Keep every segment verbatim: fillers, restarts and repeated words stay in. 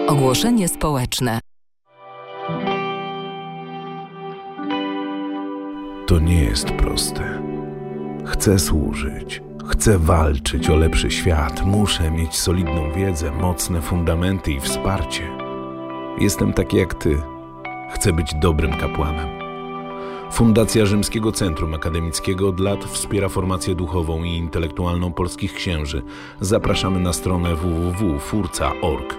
Ogłoszenie społeczne. To nie jest proste. Chcę służyć, chcę walczyć o lepszy świat, muszę mieć solidną wiedzę, mocne fundamenty i wsparcie. Jestem taki jak ty. Chcę być dobrym kapłanem. Fundacja Rzymskiego Centrum Akademickiego od lat wspiera formację duchową i intelektualną polskich księży. Zapraszamy na stronę w w w kropka furca kropka org.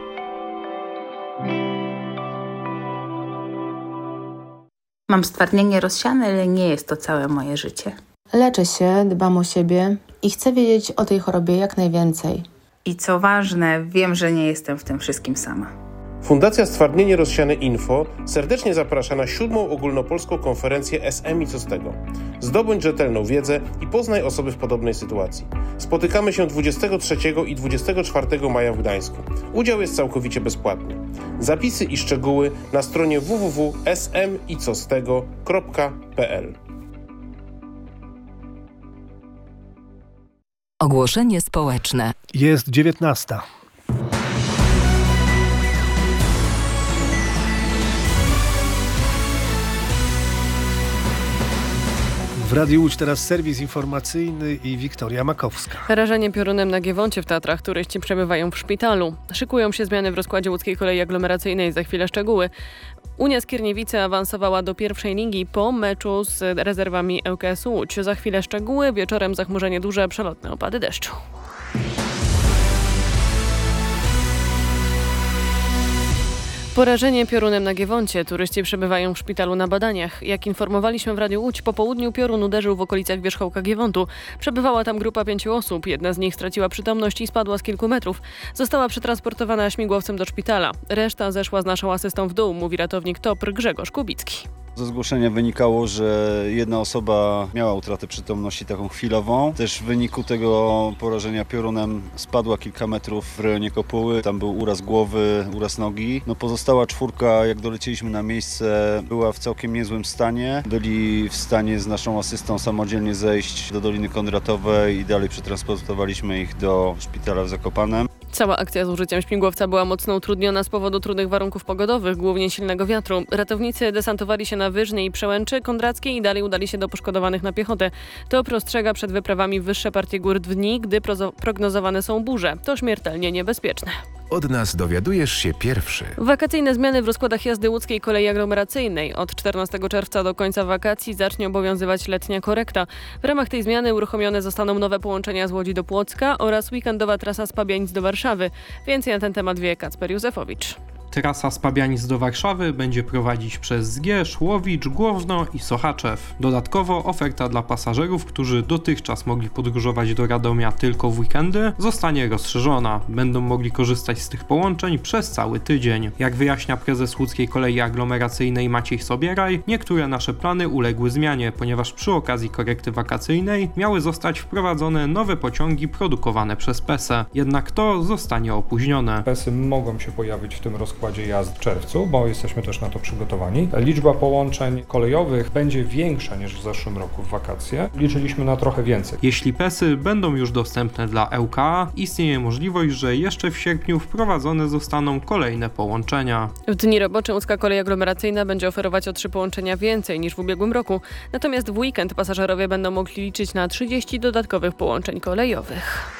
Mam stwardnienie rozsiane, ale nie jest to całe moje życie. Leczę się, dbam o siebie i chcę wiedzieć o tej chorobie jak najwięcej. I co ważne, wiem, że nie jestem w tym wszystkim sama. Fundacja Stwardnienie Rozsiane Info serdecznie zaprasza na siódmą ogólnopolską konferencję S M i co z tego. Zdobądź rzetelną wiedzę i poznaj osoby w podobnej sytuacji. Spotykamy się dwudziestego trzeciego i dwudziestego czwartego maja w Gdańsku. Udział jest całkowicie bezpłatny. Zapisy i szczegóły na stronie w w w kropka s m i co z tego kropka p l. Ogłoszenie społeczne. Jest dziewiętnasta. W Radiu Łódź teraz serwis informacyjny i Wiktoria Makowska. Rażenie piorunem na Giewoncie w Tatrach. Turyści przebywają w szpitalu. Szykują się zmiany w rozkładzie łódzkiej kolei aglomeracyjnej. Za chwilę szczegóły. Unia Skierniewice awansowała do pierwszej ligi po meczu z rezerwami L K S Łódź. Za chwilę szczegóły. Wieczorem zachmurzenie duże, przelotne opady deszczu. Porażenie piorunem na Giewoncie. Turyści przebywają w szpitalu na badaniach. Jak informowaliśmy w Radiu Łódź, po południu piorun uderzył w okolicach wierzchołka Giewontu. Przebywała tam grupa pięciu osób. Jedna z nich straciła przytomność i spadła z kilku metrów. Została przetransportowana śmigłowcem do szpitala. Reszta zeszła z naszą asystą w dół, mówi ratownik T O P R Grzegorz Kubicki. Ze zgłoszenia wynikało, że jedna osoba miała utratę przytomności taką chwilową. Też w wyniku tego porażenia piorunem spadła kilka metrów w rejonie kopuły. Tam był uraz głowy, uraz nogi. No pozostała czwórka, jak dolecieliśmy na miejsce, była w całkiem niezłym stanie. Byli w stanie z naszą asystą samodzielnie zejść do Doliny Kondratowej i dalej przetransportowaliśmy ich do szpitala w Zakopanem. Cała akcja z użyciem śmigłowca była mocno utrudniona z powodu trudnych warunków pogodowych, głównie silnego wiatru. Ratownicy desantowali się na Wyżnie i Przełęczy Kondrackiej i dalej udali się do poszkodowanych na piechotę. To ostrzega przed wyprawami w wyższe partie gór w dni, gdy prognozowane są burze. To śmiertelnie niebezpieczne. Od nas dowiadujesz się pierwszy. Wakacyjne zmiany w rozkładach jazdy łódzkiej kolei aglomeracyjnej. Od czternastego czerwca do końca wakacji zacznie obowiązywać letnia korekta. W ramach tej zmiany uruchomione zostaną nowe połączenia z Łodzi do Płocka oraz weekendowa trasa z Pabianic do Warszawy. Więcej na ten temat wie Kacper Józefowicz. Trasa z Pabianic do Warszawy będzie prowadzić przez Zgierz, Łowicz, Głowno i Sochaczew. Dodatkowo oferta dla pasażerów, którzy dotychczas mogli podróżować do Radomia tylko w weekendy, zostanie rozszerzona. Będą mogli korzystać z tych połączeń przez cały tydzień. Jak wyjaśnia prezes Łódzkiej Kolei Aglomeracyjnej Maciej Sobieraj, niektóre nasze plany uległy zmianie, ponieważ przy okazji korekty wakacyjnej miały zostać wprowadzone nowe pociągi produkowane przez P E S E. Jednak to zostanie opóźnione. P E S Y mogą się pojawić w tym rozkładzie jazd w czerwcu, bo jesteśmy też na to przygotowani. Liczba połączeń kolejowych będzie większa niż w zeszłym roku w wakacje. Liczyliśmy na trochę więcej. Jeśli P E S Y będą już dostępne dla L K A, istnieje możliwość, że jeszcze w sierpniu wprowadzone zostaną kolejne połączenia. W dni robocze Łódzka Kolej Aglomeracyjna będzie oferować o trzy połączenia więcej niż w ubiegłym roku. Natomiast w weekend pasażerowie będą mogli liczyć na trzydzieści dodatkowych połączeń kolejowych.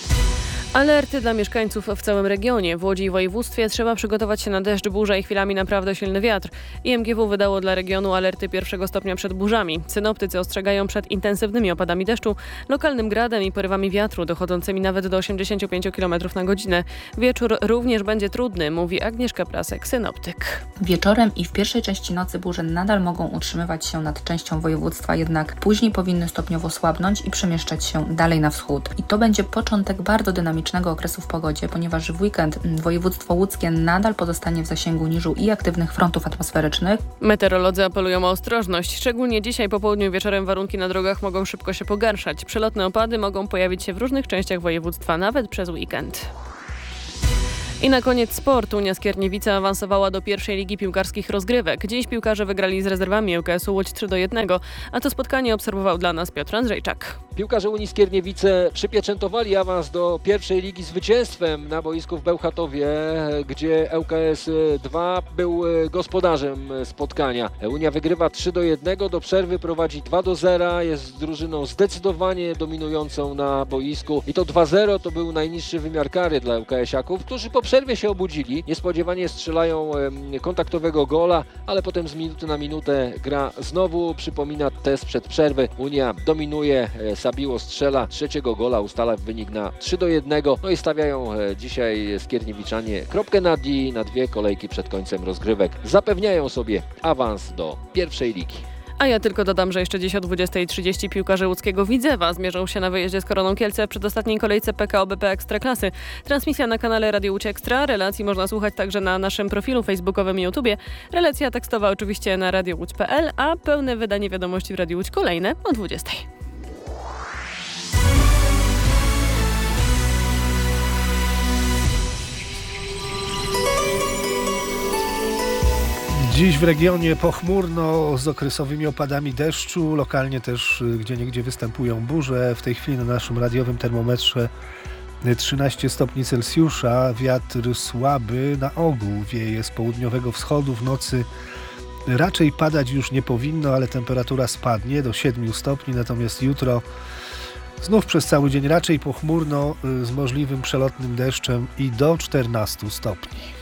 Alerty dla mieszkańców w całym regionie. W Łodzi i województwie trzeba przygotować się na deszcz, burzę i chwilami naprawdę silny wiatr. I M G W wydało dla regionu alerty pierwszego stopnia przed burzami. Synoptycy ostrzegają przed intensywnymi opadami deszczu, lokalnym gradem i porywami wiatru dochodzącymi nawet do osiemdziesiąt pięć kilometrów na godzinę. Wieczór również będzie trudny, mówi Agnieszka Prasek, synoptyk. Wieczorem i w pierwszej części nocy burze nadal mogą utrzymywać się nad częścią województwa, jednak później powinny stopniowo słabnąć i przemieszczać się dalej na wschód. I to będzie początek bardzo dynamicznego okresu w pogodzie, ponieważ w weekend województwo łódzkie nadal pozostanie w zasięgu niżu i aktywnych frontów atmosferycznych. Meteorolodzy apelują o ostrożność. Szczególnie dzisiaj po południu i wieczorem warunki na drogach mogą szybko się pogarszać. Przelotne opady mogą pojawić się w różnych częściach województwa nawet przez weekend. I na koniec sport. Unia Skierniewice awansowała do pierwszej ligi piłkarskich rozgrywek. Dziś piłkarze wygrali z rezerwami L K S u Łódź trzy do jednego, a to spotkanie obserwował dla nas Piotr Andrzejczak. Piłkarze Unii Skierniewice przypieczętowali awans do pierwszej ligi zwycięstwem na boisku w Bełchatowie, gdzie L K S dwa był gospodarzem spotkania. Unia wygrywa trzy do jednego, do przerwy prowadzi dwa do zera, jest drużyną zdecydowanie dominującą na boisku i to dwa zero to był najniższy wymiar kary dla L K S-iaków, którzy po przerwie się obudzili. Niespodziewanie strzelają kontaktowego gola, ale potem z minuty na minutę gra znowu przypomina test przed przerwy. Unia dominuje, Sabilo strzela trzeciego gola, ustala wynik na trzy do jednego. No i stawiają dzisiaj skierniewiczanie kropkę na D na dwie kolejki przed końcem rozgrywek. Zapewniają sobie awans do pierwszej ligi. A ja tylko dodam, że jeszcze dziś o dwudziestej trzydzieści piłkarze łódzkiego Widzewa zmierzą się na wyjeździe z Koroną Kielce w przedostatniej kolejce P K O B P Ekstraklasy. Transmisja na kanale Radio Łódź Ekstra. Relacji można słuchać także na naszym profilu facebookowym i YouTubie. Relacja tekstowa oczywiście na radio łódź kropka p l, a pełne wydanie wiadomości w Radiu Łódź kolejne o dwudziestej. Dziś w regionie pochmurno z okresowymi opadami deszczu, lokalnie też gdzieniegdzie występują burze. W tej chwili na naszym radiowym termometrze trzynaście stopni Celsjusza, wiatr słaby, na ogół wieje z południowego wschodu, w nocy raczej padać już nie powinno, ale temperatura spadnie do siedmiu stopni, natomiast jutro znów przez cały dzień raczej pochmurno z możliwym przelotnym deszczem i do czternastu stopni.